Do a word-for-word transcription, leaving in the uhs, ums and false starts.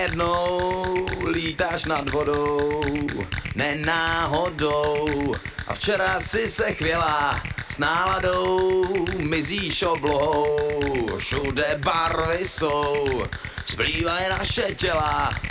Jednou lítáš nad vodou, nenáhodou, a včera si se chvěla s náladou, mizíš oblohou, všude barvy jsou, splývají naše těla,